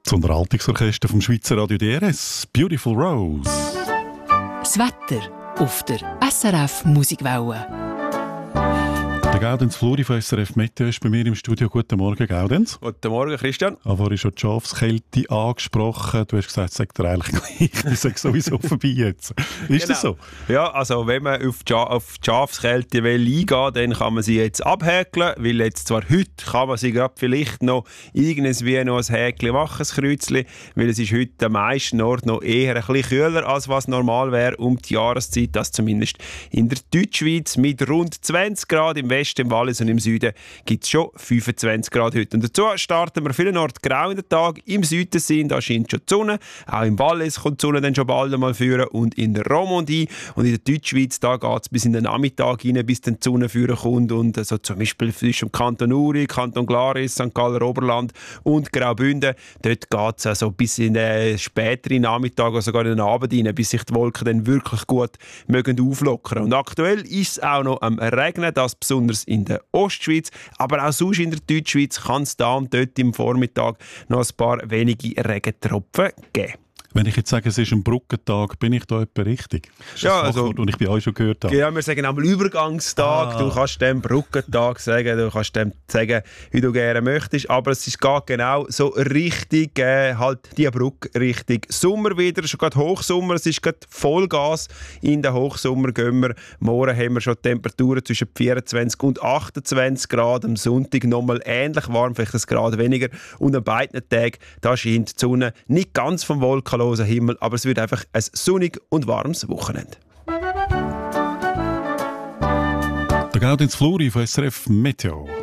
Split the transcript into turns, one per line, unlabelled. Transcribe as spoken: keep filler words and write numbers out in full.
Das Unterhaltungsorchester vom Schweizer Radio D R S, Beautiful Rose.
Das Wetter auf der S R F Musikwelle.
Der Gaudenz Fluri von S R F Meteo ist bei mir im Studio. Guten Morgen, Gaudenz.
Guten Morgen, Christian.
Ich habe vorhin schon die Schafskälte angesprochen. Du hast gesagt, es sei dir eigentlich gleich. Das ist sowieso vorbei jetzt. Ist
Genau.
das so?
Ja, also wenn man auf die, Scha- auf die Schafskälte will eingehen, dann kann man sie jetzt abhäkeln, weil jetzt zwar heute kann man sie gerade vielleicht noch irgendwie noch ein Häkchen machen, ein Kreuzchen, weil es ist heute am meisten Ort noch eher ein bisschen kühler, als was normal wäre um die Jahreszeit, das zumindest in der Deutschschweiz mit rund zwanzig Grad, im Westen, im Wallis und im Süden gibt es schon fünfundzwanzig Grad heute. Und dazu starten wir vielen Orten grau in den Tag. Im Süden sind, da scheint schon die Sonne. Auch im Wallis kommt die Sonne dann schon bald einmal führen und in der Romandie und in der Deutschschweiz, da geht es bis in den Nachmittag rein, bis dann die Sonne führen kommt. Und also zum Beispiel zwischen Kanton Uri, Kanton Glaris, Sankt Galler Oberland und Graubünden, dort geht es also bis in den späteren Nachmittag oder sogar in den Abend rein, bis sich die Wolken dann wirklich gut mögen auflockern. Und aktuell ist es auch noch am Regnen, das besonders in der Ostschweiz, aber auch sonst in der Deutschschweiz kann es da und dort im Vormittag noch ein paar wenige Regentropfen geben.
Wenn ich jetzt sage, es ist ein Bruckentag, bin ich da etwa richtig? Ist
Ja,
das
also-
Fachwort, das ich bei euch schon gehört habe?
Ja, wir sagen einmal Übergangstag,
Ah.
du kannst dem Bruckentag sagen, du kannst dem sagen, wie du gerne möchtest, aber es ist geht genau so richtig, äh, halt die Brücke Richtung Sommer wieder, schon gerade Hochsommer, es ist gerade Vollgas in den Hochsommer gehen wir. Morgen haben wir schon Temperaturen zwischen vierundzwanzig und achtundzwanzig Grad, am Sonntag nochmal ähnlich warm, vielleicht ein Grad weniger und an beiden Tagen, da scheint die Sonne nicht ganz vom wolkenlosen Himmel, aber es wird einfach ein sonnig und warmes Wochenende.
Der Gaudenz Fluri von S R F Meteo.